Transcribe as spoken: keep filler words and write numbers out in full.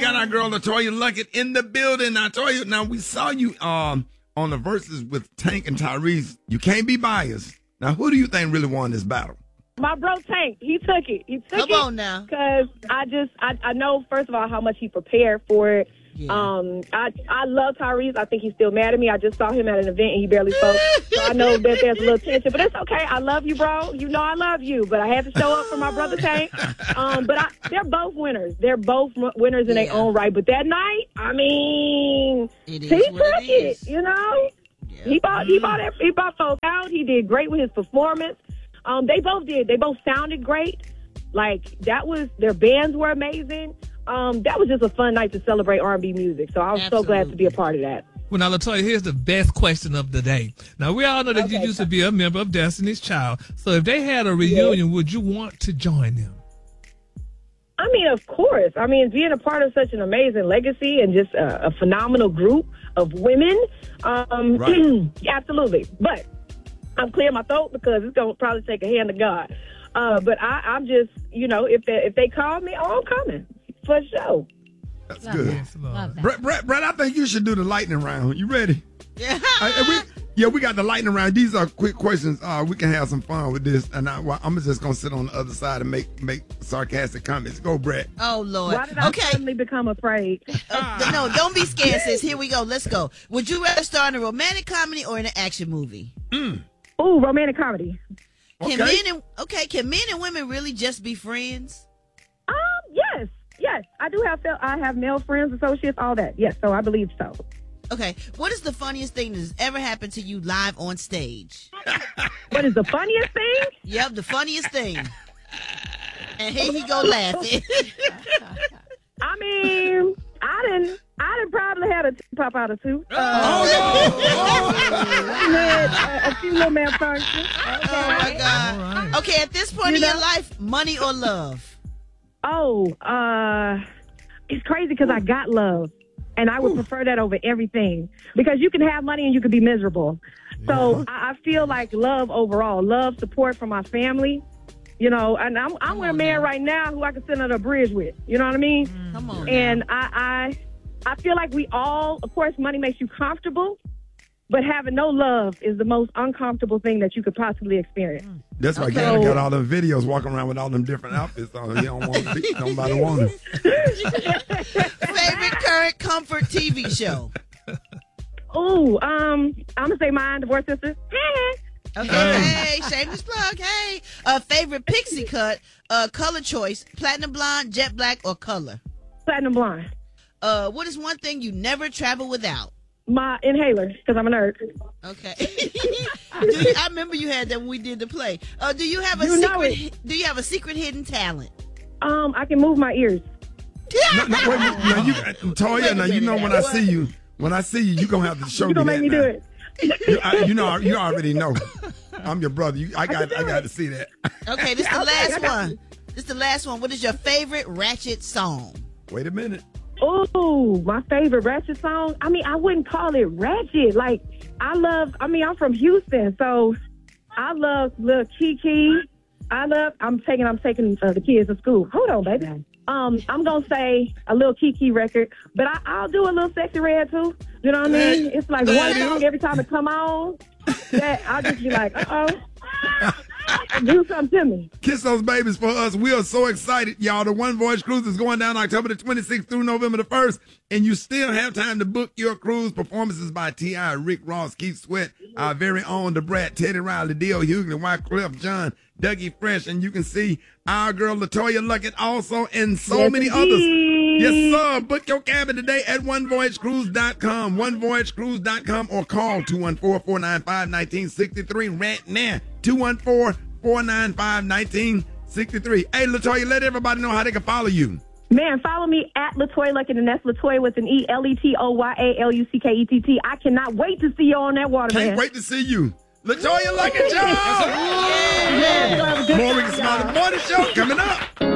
got our girl Latoya Luckett in the building. I told you, now we saw you um on the verses with Tank and Tyrese. You can't be biased. Now, who do you think really won this battle? My bro Tank, he took it. He took Come it. on now. Because I just, I, I know, first of all, how much he prepared for it. Yeah. Um, I I love Tyrese. I think he's still mad at me. I just saw him at an event and he barely spoke. So I know that there's a little tension, but it's okay. I love you, bro. You know I love you, but I had to show up for my brother Tank. Um, but I, they're both winners. They're both winners in Yeah. their own right. But that night, I mean, It is he what took it it. is. You know, Yeah. he bought he bought it, he bought folks out. He did great with his performance. Um, they both did. They both sounded great. Like that was their bands were amazing. Um, that was just a fun night to celebrate R and B music. So I was so glad to be a part of that. Well, now, Latoya, here's the best question of the day. Now, we all know that you Okay, used to be a member of Destiny's Child. So if they had a reunion, would you want to join them? I mean, of course. I mean, being a part of such an amazing legacy and just a, a phenomenal group of women, um, Right. absolutely. But I'm clearing my throat because it's going to probably take a hand of God. Uh, but I, I'm just, you know, if they, if they call me, oh, I'm coming for sure. That's Love good. that. Yes, Lord. Love that. Brett, Brett, Brett, I think you should do the lightning round. You ready? Yeah. Uh, we, yeah, we got the lightning round. These are quick questions. Uh, we can have some fun with this. And I, well, I'm just going to sit on the other side and make make sarcastic comments. Go, Brett. Oh, Lord. Why did I Okay. suddenly become afraid? Uh, no, don't be scared, sis. Here we go. Let's go. Would you rather star in a romantic comedy or in an action movie? Ooh, romantic comedy. Can Okay. men and okay, can men and women really just be friends? Um, yes, yes. I do have fel- I have male friends, associates, all that. Yes, so I believe so. Okay. What is the funniest thing that has ever happened to you live on stage? What is the funniest thing? Yep, the funniest thing. And here he go laughing. I mean, I didn't. I didn't probably had a tooth pop out of tooth. Uh, Oh, had a, a few little malfunctions. Oh my God. All right. Okay, at this point You in your know? life, money or love? Oh, uh, it's crazy because I got love, and I would prefer that over everything because you can have money and you can be miserable. So I, I feel like love overall, love, support from my family. You know, and I'm I'm Come with a on man now. right now who I can sit under a bridge with. You know what I mean? Come on. And I, I I feel like we all, of course, money makes you comfortable, but having no love is the most uncomfortable thing that you could possibly experience. That's why Okay. Gary got all them videos walking around with all them different outfits on. He don't want to be, nobody want him. Favorite current comfort T V show? Ooh, um, I'm gonna say mine, Divorce Sisters. Okay, hey, shameless plug, hey. Uh, favorite pixie cut, uh, color choice, platinum blonde, jet black, or color? Platinum Blonde. Uh, what is one thing you never travel without? My inhaler, because I'm a nerd. Okay. do you, I remember you had that when we did the play. Uh, do you have a You know secret? Do you have a secret hidden talent? Um, I can move my ears. No, no, wait, wait, now you, Toya, now you know when I see you, when I see you, you gonna have to show You gonna me make that me do now. it. You, I, you know, you already know. I'm your brother. You, I got, I got to see that. Okay, this is the Okay, I last got one. This is the last one. What is your favorite Ratchet song? Wait a minute. Ooh, my favorite ratchet song. I mean, I wouldn't call it ratchet. Like, I love, I mean, I'm from Houston, so I love Lil Kiki. I love, I'm taking, I'm taking uh, the kids to school. Hold on, baby. Um, I'm going to say a Lil Kiki record, but I, I'll do a little Sexy Red, too. You know what I mean? It's like one song every time it come on. That I'll just be like, uh-oh. Do something to me. Kiss those babies for us. We are so excited, y'all. The One Voyage Cruise is going down October the twenty-sixth through November the first, and you still have time to book your cruise. Performances by T I, Rick Ross, Keith Sweat, our very own Da Brat, Teddy Riley, D L Hughley, Wyclef John, Dougie Fresh, and you can see our girl Latoya Luckett also, and so Yes, many indeed. others. Yes, sir. Book your cabin today at one voyage cruise dot com, one voyage cruise dot com, or call two one four, four nine five, one nine six three right now. two one four, four nine five, one nine six three. Hey, Latoya, let everybody know how they can follow you. Man, follow me at Latoya Luckett, and that's Latoya with an E, L E T O Y A L U C K E T T. I cannot wait to see you on that water, Can't man. wait to see you. Latoya Luckett, y'all. Man, you have a good More time, Ricky Smiley y'all. Morning Show coming up.